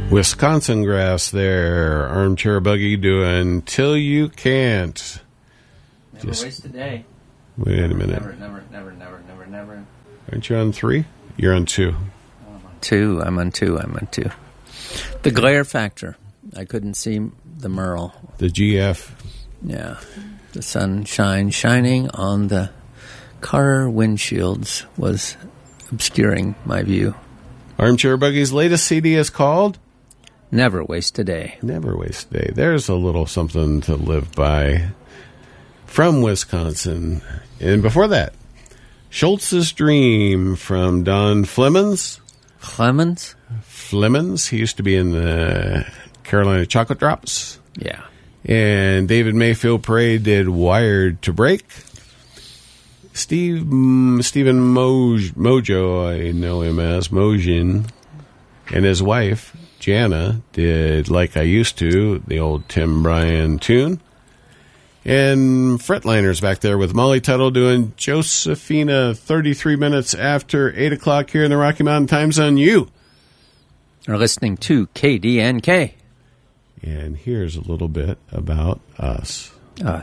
Wisconsin Grass there. Armchair Buggy doing Till You Can't. Never waste a day. Wait a minute. Never. Aren't you on 3? You're on 2. Two. I'm on two. The glare factor. I couldn't see the Merle. The GF. Yeah. The sunshine shining on the car windshields was obscuring my view. Armchair Buggy's latest CD is called Never Waste a Day. Never Waste a Day. There's a little something to live by from Wisconsin. And before that, Schultz's Dream from Don Flemons. Flemons. He used to be in the Carolina Chocolate Drops. Yeah. And David Mayfield Parade did Wired to Break. Stephen Mojo, I know him as Mojin, and his wife, Jana, did Like I Used To, the old Tim Bryan tune. And Fretliner's back there with Molly Tuttle doing Josephina 33 minutes after 8 o'clock here in the Rocky Mountain Time Zone. You are listening to KDNK. And here's a little bit about us.